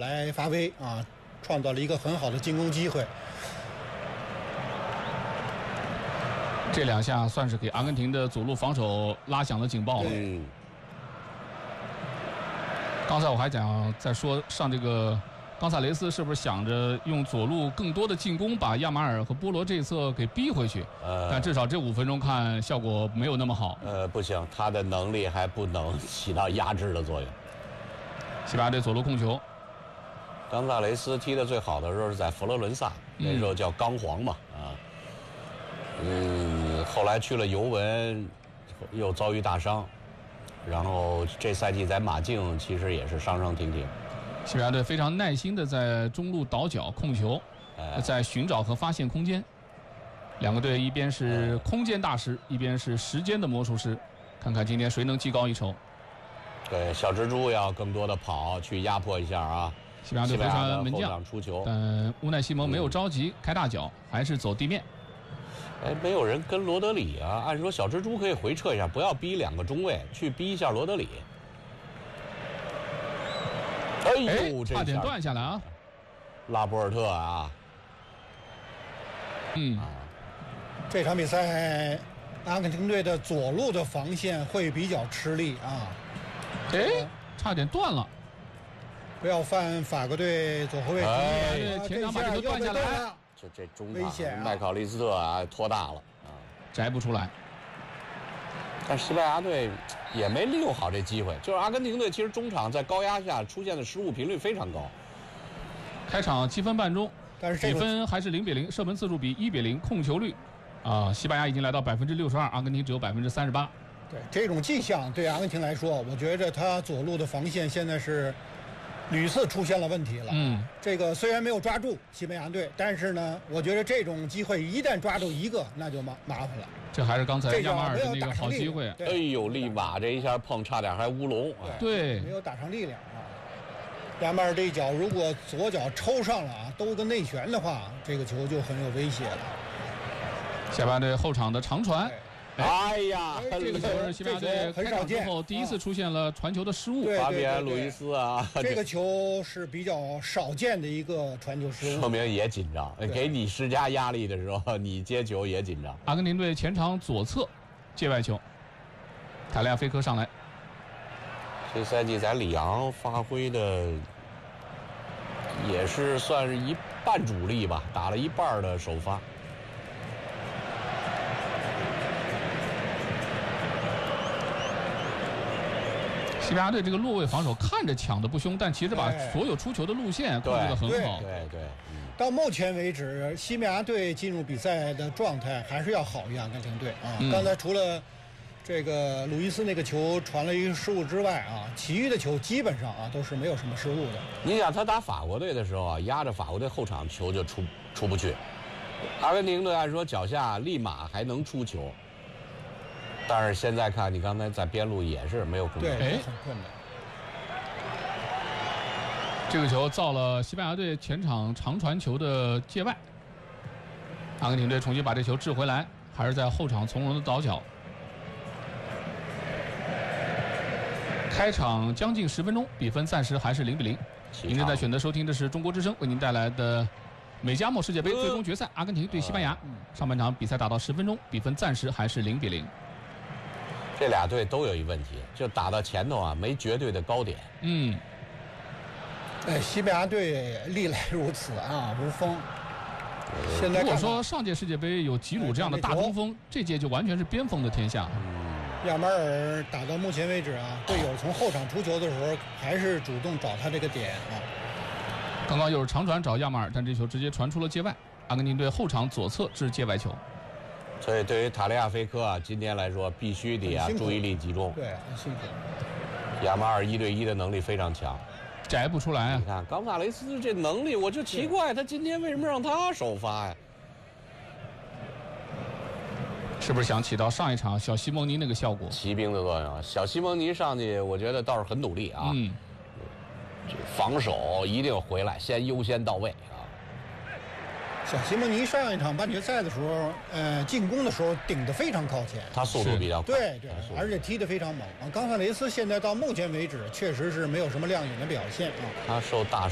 来发挥啊，创造了一个很好的进攻机会。 这2下算是给阿根廷的左路防守拉响了警报了。刚才我还讲在说上这个冈萨雷斯是不是想着用左路更多的进攻把亚马尔和波罗这一侧给逼回去？但至少这5分钟看效果没有那么好。 不行，他的能力还不能起到压制的作用。 西班牙队左路控球， 冈萨雷斯踢得最好的时候是在佛罗伦萨，那时候叫钢黄嘛后来去了尤文，又遭遇大伤，然后这赛季在马竞其实也是伤伤停停。 西班牙队非常耐心的在中路倒脚控球，在寻找和发现空间。2个队一边是空间大师，一边是时间的魔术师，看看今天谁能技高一筹。 对，小蜘蛛要更多的跑去压迫一下啊。 西班牙队回传门将出球， 但乌奈西蒙没有着急开大脚，还是走地面。 没有人跟罗德里啊。按说小蜘蛛可以回撤一下，不要逼2个中卫，去逼一下罗德里。 差点断下来啊！ 拉波尔特啊， 这场比赛阿根廷队的左路的防线会比较吃力啊。 差点断了。 不要犯法国队左后卫前场把这球断下来。 这中场麦考利斯特啊拖大了啊， 摘不出来。 但西班牙队也没利用好这机会，就是阿根廷队其实中场在高压下出现的失误频率非常高。 开场7分半钟， 但是比分还是0-0，射门次数比1-0，控球率西班牙已经来到62%，阿根廷只有38%。 对，这种迹象对阿根廷来说，我觉着他左路的防线现在是屡次出现了问题了。这个虽然没有抓住西班牙队，但是呢，我觉得这种机会一旦抓住一个，那就麻烦了。 这还是刚才亚马尔的那个好机会。 利马这一下碰差点还乌龙。 对， 没有打上力量啊。亚马尔这一脚如果左脚抽上了啊，兜个内旋的话，这个球就很有威胁了。 西班牙队后场的长传。 这个球是西班牙队开场之后第一次出现了传球的失误。 法比安·路易斯啊， 这个球是比较少见的一个传球失误， 说明也紧张。给你施加压力的时候，你接球也紧张。 阿根廷队前场左侧界外球，塔利亚菲科上来。 这赛季在里昂发挥的也是算是一半主力吧，打了一半的首发。 西班牙队这个落位防守看着抢得不凶，但其实把所有出球的路线控制得很好。 对。 到目前为止，西班牙队进入比赛的状态还是要好于阿根廷队啊。刚才除了这个鲁伊斯那个球传了一个失误之外啊，其余的球基本上啊都是没有什么失误的。 你想他打法国队的时候啊，压着法国队后场球就出不去。阿根廷队按说脚下立马还能出球。但是现在看，你刚才在边路也是没有空间， 对，很困难。 这个球造了西班牙队前场长传球的界外，阿根廷队重新把这球掷回来，还是在后场从容的倒脚。开场将近10分钟，比分暂时还是0-0。您正在选择收听的是中国之声为您带来的美加墨世界杯最终决赛，阿根廷对西班牙。上半场比赛打到10分钟，比分暂时还是0-0。 这俩队都有一问题，就打到前头啊，没绝对的高点。 西班牙队历来如此啊，无锋。现在如果说上届世界杯有吉鲁这样的大中锋，这届就完全是边锋的天下。 亚马尔打到目前为止啊，队友从后场出球的时候，还是主动找他这个点啊。 刚刚又是长传找亚马尔，但这球直接传出了界外。阿根廷队后场左侧掷界外球。 所以对于塔利亚菲科啊，今天来说必须得注意力集中。 对，很辛苦。 亚马尔1对1的能力非常强， 摘不出来啊！ 你看冈萨雷斯这能力，我就奇怪，他今天为什么让他首发呀？ 是不是想起到上一场小西蒙尼那个效果？ 骑兵的作用。小西蒙尼上去，我觉得倒是很努力啊。防守一定回来，先优先到位啊。 小西蒙尼上一场半决赛的时候，进攻的时候顶得非常靠前， 他速度比较快， 对，而且踢得非常猛啊。冈萨雷斯现在到目前为止确实是没有什么亮眼的表现啊。 他受大